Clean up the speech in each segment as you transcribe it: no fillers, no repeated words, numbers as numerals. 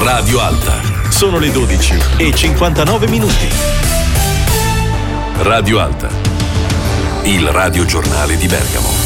Radio Alta. Sono le 12:59. Radio Alta, il radiogiornale di Bergamo.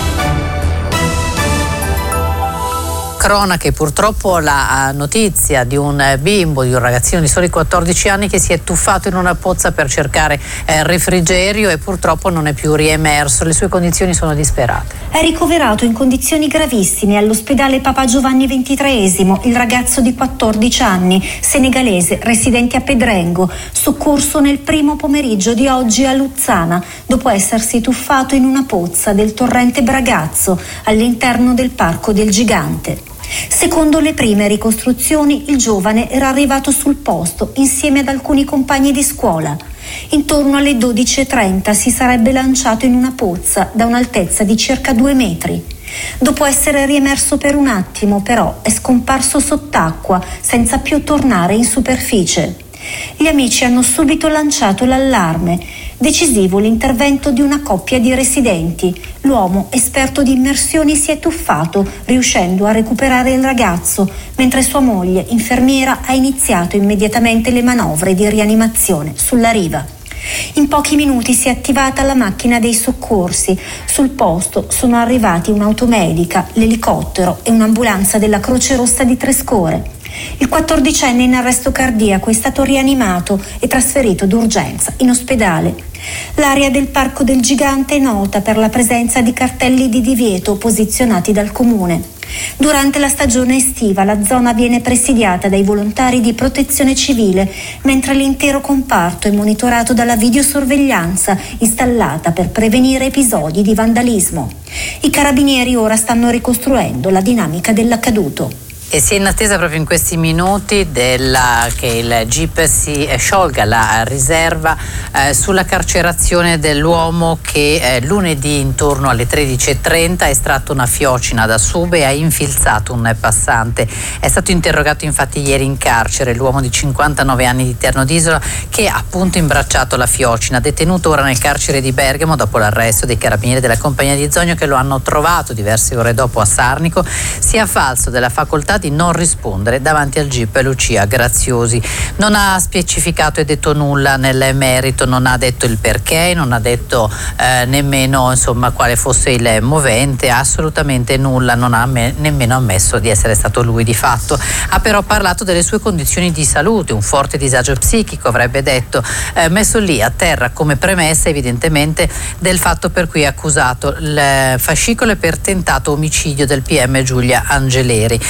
Cronache, purtroppo la notizia di un bimbo, di un ragazzino di soli 14 anni che si è tuffato in una pozza per cercare refrigerio e purtroppo non è più riemerso. Le sue condizioni sono disperate. È ricoverato in condizioni gravissime all'ospedale Papa Giovanni XXIII il ragazzo di 14 anni, senegalese, residente a Pedrengo, soccorso nel primo pomeriggio di oggi a Luzzana, dopo essersi tuffato in una pozza del torrente Bragazzo all'interno del Parco del Gigante. Secondo le prime ricostruzioni, il giovane era arrivato sul posto insieme ad alcuni compagni di scuola. Intorno alle 12:30 si sarebbe lanciato in una pozza da un'altezza di circa 2 metri. Dopo essere riemerso per un attimo, però, è scomparso sott'acqua senza più tornare in superficie. Gli amici hanno subito lanciato l'allarme. Decisivo l'intervento di una coppia di residenti. L'uomo, esperto di immersioni, si è tuffato, riuscendo a recuperare il ragazzo, mentre sua moglie, infermiera, ha iniziato immediatamente le manovre di rianimazione sulla riva. In pochi minuti si è attivata la macchina dei soccorsi. Sul posto sono arrivati un'automedica, l'elicottero e un'ambulanza della Croce Rossa di Trescore. Il 14enne in arresto cardiaco è stato rianimato e trasferito d'urgenza in ospedale. L'area del Parco del Gigante è nota per la presenza di cartelli di divieto posizionati dal comune. Durante la stagione estiva la zona viene presidiata dai volontari di protezione civile, mentre l'intero comparto è monitorato dalla videosorveglianza installata per prevenire episodi di vandalismo. I carabinieri ora stanno ricostruendo la dinamica dell'accaduto. E si è in attesa proprio in questi minuti che il GIP si sciolga la riserva sulla carcerazione dell'uomo che lunedì intorno alle 13:30 ha estratto una fiocina da sube e ha infilzato un passante. È stato interrogato infatti ieri in carcere l'uomo di 59 anni di Terno d'Isola che ha appunto imbracciato la fiocina, detenuto ora nel carcere di Bergamo dopo l'arresto dei carabinieri della compagnia di Zogno che lo hanno trovato diverse ore dopo a Sarnico, si è avvalso della facoltà di non rispondere davanti al GIP Lucia Graziosi. Non ha specificato e detto nulla nel merito, non ha detto il perché, non ha detto nemmeno quale fosse il movente, assolutamente nulla, non ha nemmeno ammesso di essere stato lui di fatto. Ha però parlato delle sue condizioni di salute, un forte disagio psichico avrebbe detto, messo lì a terra come premessa evidentemente del fatto per cui è accusato il fascicolo per tentato omicidio del PM Giulia Angeleri.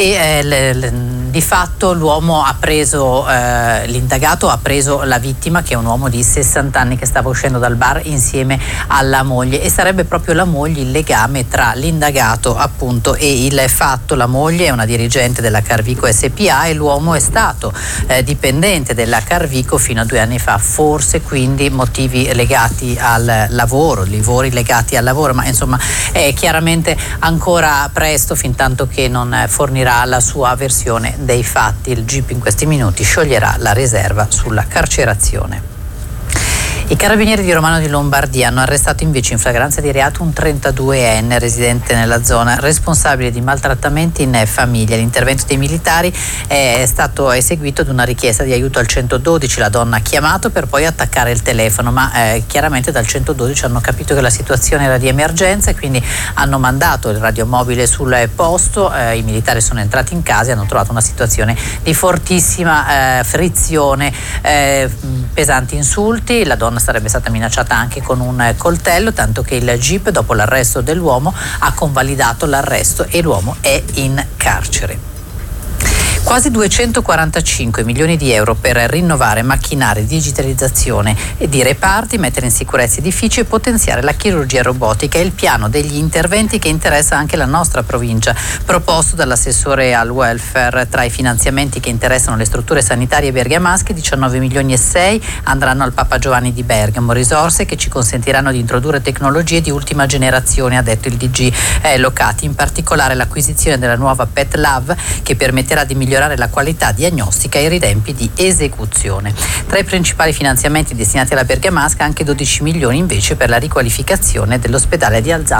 Di fatto l'uomo ha preso, l'indagato ha preso la vittima, che è un uomo di 60 anni che stava uscendo dal bar insieme alla moglie, e sarebbe proprio la moglie il legame tra l'indagato appunto e il fatto. La moglie è una dirigente della Carvico SPA e l'uomo è stato dipendente della Carvico fino a 2 anni fa, forse quindi motivi legati al lavoro, livori legati al lavoro, ma è chiaramente ancora presto fin tanto che non fornirà la sua versione dei fatti. Il GIP in questi minuti scioglierà la riserva sulla carcerazione. I carabinieri di Romano di Lombardia hanno arrestato invece in flagranza di reato un 32enne residente nella zona, responsabile di maltrattamenti in famiglia. L'intervento dei militari è stato eseguito ad una richiesta di aiuto al 112. La donna ha chiamato per poi attaccare il telefono, ma chiaramente dal 112 hanno capito che la situazione era di emergenza e quindi hanno mandato il radiomobile sul posto. I militari sono entrati in casa e hanno trovato una situazione di fortissima frizione, pesanti insulti. La donna sarebbe stata minacciata anche con un coltello, tanto che il GIP dopo l'arresto dell'uomo ha convalidato l'arresto e l'uomo è in carcere. Quasi 245 milioni di euro per rinnovare macchinari, digitalizzazione e di reparti, mettere in sicurezza edifici e potenziare la chirurgia robotica. È il piano degli interventi che interessa anche la nostra provincia, proposto dall'assessore al welfare. Tra i finanziamenti che interessano le strutture sanitarie bergamasche, 19 milioni e 6 andranno al Papa Giovanni di Bergamo, risorse che ci consentiranno di introdurre tecnologie di ultima generazione, ha detto il DG Locati, in particolare l'acquisizione della nuova Pet Lab che permetterà di migliorare la qualità diagnostica e i tempi di esecuzione. Tra i principali finanziamenti destinati alla bergamasca anche 12 milioni invece per la riqualificazione dell'ospedale di Alzano